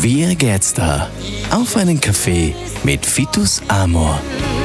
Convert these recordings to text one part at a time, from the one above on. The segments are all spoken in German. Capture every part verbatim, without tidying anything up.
Wie geht's da? Auf einen Kaffee mit Vitus Amor.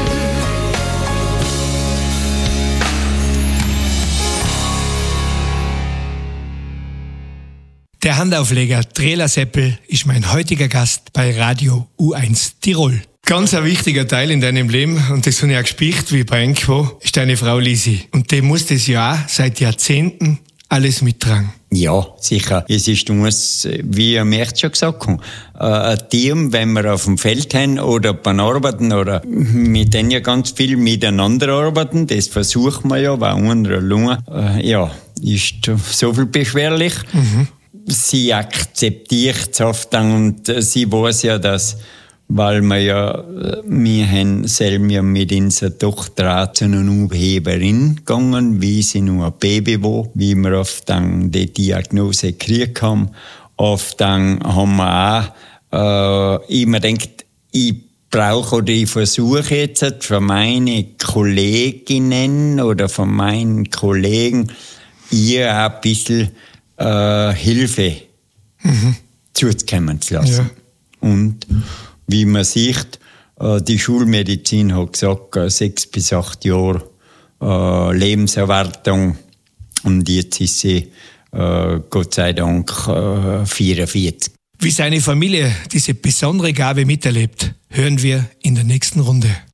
Der Handaufleger Trela Seppel ist mein heutiger Gast bei Radio U eins Tirol. Ganz ein wichtiger Teil in deinem Leben, und das habe ich auch gespielt wie bei Enquo, ist deine Frau Lisi. Und die muss das ja auch seit Jahrzehnten alles mittragen. Ja, sicher. Es ist uns, wie am März schon gesagt haben, ein Team, wenn wir auf dem Feld haben oder beim Arbeiten oder mit denen ja ganz viel miteinander arbeiten. Das versuchen wir ja, weil unsere Lunge, äh, ja, ist so viel beschwerlich. Mhm. Sie akzeptiert es oft und sie weiß ja, dass, weil wir ja, wir haben selber mit unserer Tochter zu einer Aufheberin gegangen, wie sie nur ein Baby war, wie wir oft dann die Diagnose gekriegt haben. Oft dann haben wir auch äh, immer gedacht, ich brauche oder ich versuche jetzt für meine Kolleginnen oder von meinen Kollegen ihr auch ein bisschen äh, Hilfe mhm. zuzukommen zu lassen. Ja. Und wie man sieht, die Schulmedizin hat gesagt, sechs bis acht Jahre äh, Lebenserwartung. Und jetzt ist sie, äh, Gott sei Dank, äh, vierundvierzig. Wie seine Familie diese besondere Gabe miterlebt, hören wir in der nächsten Runde.